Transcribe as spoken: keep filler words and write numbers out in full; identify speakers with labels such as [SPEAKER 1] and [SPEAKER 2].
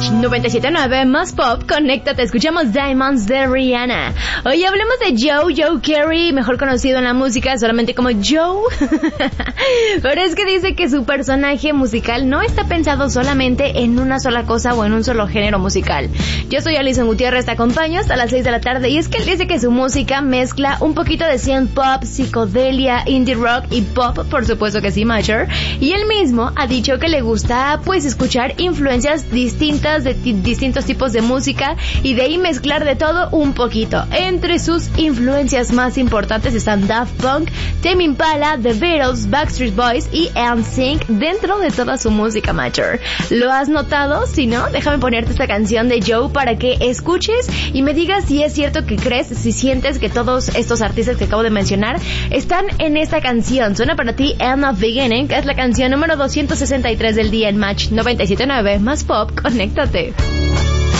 [SPEAKER 1] Match noventa y siete punto nueve más pop, conéctate, escuchamos Diamonds de Rihanna. Hoy hablemos de Joe, Joe Carey, mejor conocido en la música solamente como Joe. Pero es que dice que su personaje musical no está pensado solamente en una sola cosa o en un solo género musical. Yo soy Alison Gutiérrez, te acompaño hasta las seis de la tarde y es que él dice que su música mezcla un poquito de synth pop, psicodelia, indie rock y pop, por supuesto que sí, Major. Y él mismo ha dicho que le gusta pues escuchar influencias distintas de t- distintos tipos de música y de ahí mezclar de todo un poquito. Entre sus influencias más importantes están Daft Punk, Tame Impala, The Beatles, Backstreet Boys y N Sync dentro de toda su música, Major. ¿Lo has notado? Si no, déjame ponerte esta canción de Joe para que escuches y me digas si es cierto que crees, si sientes que todos estos artistas que acabo de mencionar están en esta canción. Suena para ti End of Beginning, que es la canción número doscientos sesenta y tres del día en Match noventa y siete punto nueve más pop, conéctate.